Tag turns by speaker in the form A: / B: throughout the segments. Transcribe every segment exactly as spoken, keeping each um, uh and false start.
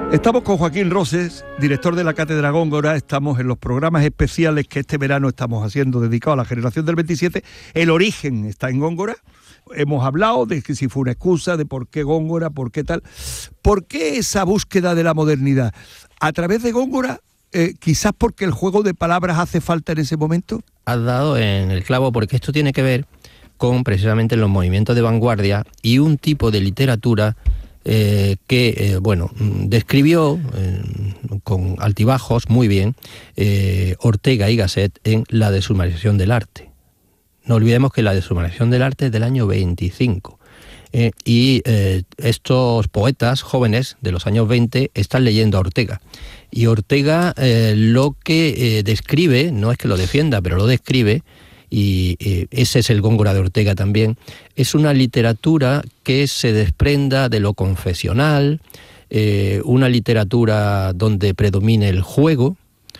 A: Estamos con Joaquín Roses, director de la Cátedra Góngora. Estamos en los programas especiales que este verano estamos haciendo dedicados a la generación del veintisiete. El origen está en Góngora. Hemos hablado de que si fue una excusa, de por qué Góngora, por qué tal. ¿Por qué esa búsqueda de la modernidad? ¿A través de Góngora? Eh, quizás porque el juego de palabras hace falta en ese momento.
B: Has dado en el clavo, porque esto tiene que ver con precisamente los movimientos de vanguardia y un tipo de literatura eh, que, eh, bueno, describió eh, con altibajos muy bien eh, Ortega y Gasset en La deshumanización del arte. No olvidemos que La deshumanización del arte es del año veinticinco. Eh, y eh, estos poetas jóvenes de los años veinte están leyendo a Ortega. Y Ortega eh, lo que eh, describe, no es que lo defienda, pero lo describe, y eh, ese es el Góngora de Ortega también, es una literatura que se desprenda de lo confesional, eh, una literatura donde predomine el juego,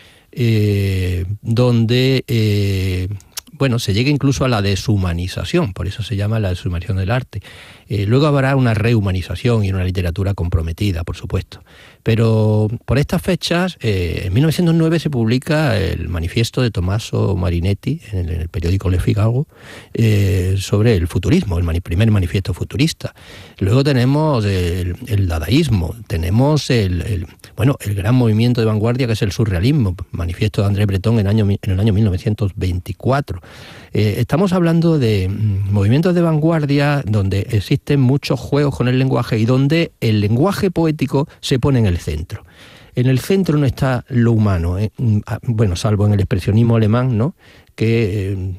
B: eh, donde... Eh, bueno, se llega incluso a la deshumanización, por eso se llama la deshumanización del arte. Eh, luego habrá una rehumanización y una literatura comprometida, por supuesto. Pero por estas fechas, eh, en mil novecientos nueve se publica el manifiesto de Tommaso Marinetti en el, en el periódico Le Figaro eh, sobre el futurismo, el mani- primer manifiesto futurista. Luego tenemos el, el dadaísmo, tenemos el, el, bueno, el gran movimiento de vanguardia que es el surrealismo, manifiesto de André Breton en, año, en el año mil novecientos veinticuatro. Eh, estamos hablando de mm, movimientos de vanguardia donde existen muchos juegos con el lenguaje y donde el lenguaje poético se pone en el centro. En el centro no está lo humano, eh, bueno, salvo en el expresionismo alemán, ¿no?, que eh,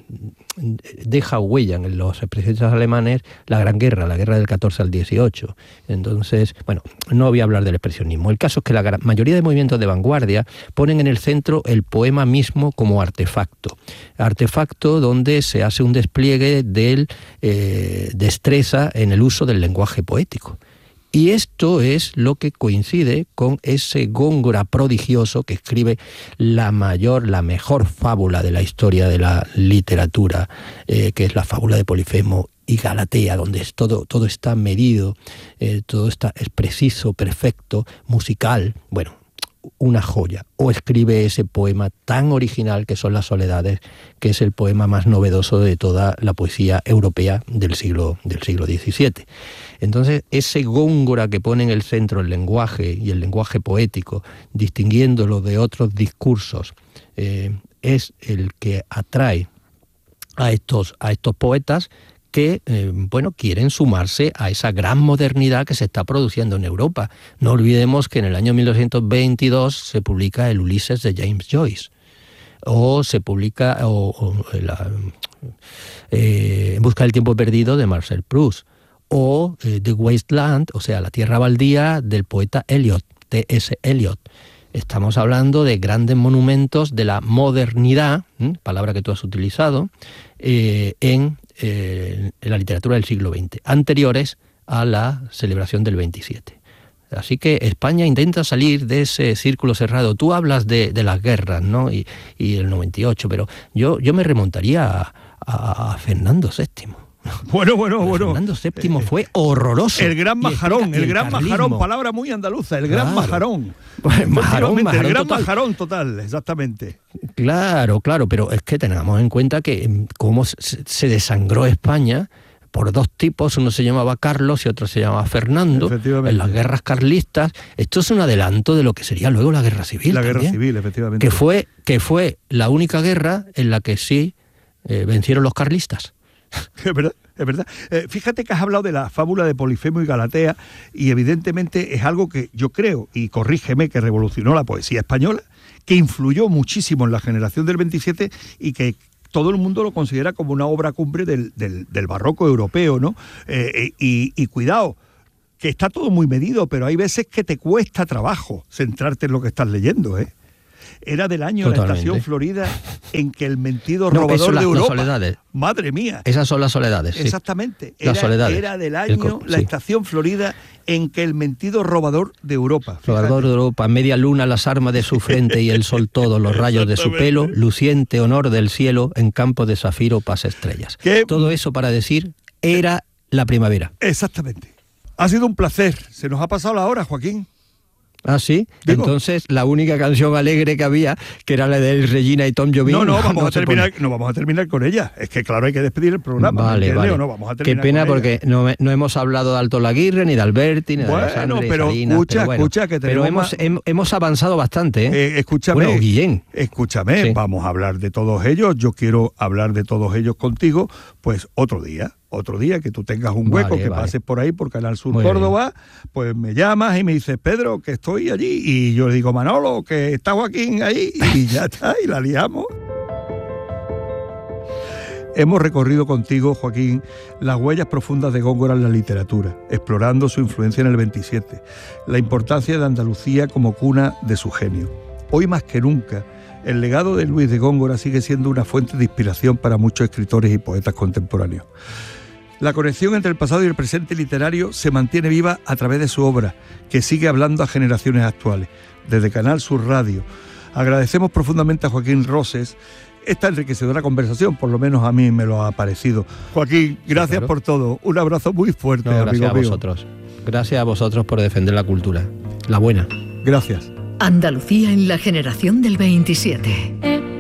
B: deja huella en los expresionistas alemanes la Gran Guerra, la guerra del catorce al dieciocho. Entonces, bueno, no voy a hablar del expresionismo. El caso es que la gran mayoría de movimientos de vanguardia ponen en el centro el poema mismo como artefacto. Artefacto donde se hace un despliegue de eh, destreza en el uso del lenguaje poético. Y esto es lo que coincide con ese Góngora prodigioso que escribe la mayor, la mejor fábula de la historia de la literatura, eh, que es la fábula de Polifemo y Galatea, donde es todo, todo está medido, eh, todo está, es preciso, perfecto, musical, bueno, una joya. O escribe ese poema tan original que son Las Soledades, que es el poema más novedoso de toda la poesía europea del siglo, del siglo diecisiete. Entonces, ese Góngora que pone en el centro el lenguaje y el lenguaje poético, distinguiéndolo de otros discursos, eh, es el que atrae a estos, a estos poetas que, eh, bueno, quieren sumarse a esa gran modernidad que se está produciendo en Europa. No olvidemos que en el año mil novecientos veintidós se publica el Ulises de James Joyce, o se publica o, o la, eh, En busca del tiempo perdido de Marcel Proust, o eh, The Wasteland, o sea, La tierra baldía del poeta Eliot, T S Eliot. Estamos hablando de grandes monumentos de la modernidad, ¿eh? Palabra que tú has utilizado, eh, en, eh, en la literatura del siglo veinte, anteriores a la celebración del veintisiete. Así que España intenta salir de ese círculo cerrado. Tú hablas de, de las guerras, ¿no?, y, y el noventa y ocho, pero yo, yo me remontaría a, a, a Fernando séptimo.
A: Bueno, bueno,
B: Pero
A: bueno.
B: Fernando séptimo fue horroroso.
A: El gran majarón, el, el gran
B: carlismo.
A: majarón, palabra muy andaluza, el gran
B: Claro.
A: majarón.
B: Pues majarón, majarón
A: el gran
B: total.
A: majarón total, exactamente.
B: Claro, claro, pero es que tengamos en cuenta que cómo se, se desangró España por dos tipos, uno se llamaba Carlos y otro se llamaba Fernando, en las guerras carlistas. Esto es un adelanto de lo que sería luego la guerra civil.
A: La
B: también,
A: guerra civil, efectivamente.
B: Que fue, que fue la única guerra en la que sí eh, vencieron los carlistas.
A: Es verdad, es verdad. Eh, fíjate que has hablado de la fábula de Polifemo y Galatea y evidentemente es algo que yo creo, y corrígeme, que revolucionó la poesía española, que influyó muchísimo en la generación del veintisiete y que todo el mundo lo considera como una obra cumbre del, del, del barroco europeo, ¿no? Eh, y, y cuidado, que está todo muy medido, pero hay veces que te cuesta trabajo centrarte en lo que estás leyendo, ¿eh? Era del año
B: Totalmente.
A: La estación Florida en que el mentido
B: No,
A: robador
B: eso,
A: de
B: las,
A: Europa.
B: Las soledades.
A: Madre mía.
B: Esas son las soledades. Sí.
A: Exactamente.
B: Las
A: Era,
B: soledades.
A: era del año
B: El,
A: La
B: sí.
A: estación Florida en que el mentido robador de Europa.
B: Robador de Europa, media luna las armas de su frente y el sol todos los rayos de su pelo, luciente honor del cielo en campo de zafiro pasa estrellas.
A: ¿Qué?
B: Todo eso para decir, era la primavera.
A: Exactamente. Ha sido un placer. Se nos ha pasado la hora, Joaquín.
B: Ah, sí.
A: Digo,
B: entonces la única canción alegre que había, que era la de Regina y Tom Jovín.
A: No, no, vamos
B: no
A: a terminar, no vamos a terminar con ella. Es que claro, hay que despedir el programa.
B: Vale, vale.
A: No, vamos a
B: Qué pena
A: con
B: porque no, no hemos hablado de Alto Laguirre, ni de Alberti, ni de
A: bueno,
B: Alessandri,
A: pero
B: Salinas,
A: escucha,
B: pero bueno,
A: escucha que
B: pero hemos,
A: más...
B: hem, hemos avanzado bastante, ¿eh?
A: eh escúchame,
B: bueno, Guillén.
A: Escúchame, sí. Vamos a hablar de todos ellos. Yo quiero hablar de todos ellos contigo, pues otro día. Otro día que tú tengas un hueco, vale, que vale. pases por ahí por Canal Sur Muy Córdoba, bien. Pues me llamas y me dices, Pedro, que estoy allí. Y yo le digo, Manolo, que está Joaquín ahí. Y ya está, y la liamos. Hemos recorrido contigo, Joaquín, las huellas profundas de Góngora en la literatura, explorando su influencia en el veintisiete, la importancia de Andalucía como cuna de su genio. Hoy más que nunca, el legado de Luis de Góngora sigue siendo una fuente de inspiración para muchos escritores y poetas contemporáneos. La conexión entre el pasado y el presente literario se mantiene viva a través de su obra, que sigue hablando a generaciones actuales, desde Canal Sur Radio. Agradecemos profundamente a Joaquín Roses esta enriquecedora conversación, por lo menos a mí me lo ha parecido. Joaquín, gracias sí, claro. por todo. Un abrazo muy fuerte, no,
B: gracias
A: amigo
B: a
A: mío.
B: vosotros. Gracias a vosotros por defender la cultura, la buena.
A: Gracias.
C: Andalucía en la generación del veintisiete.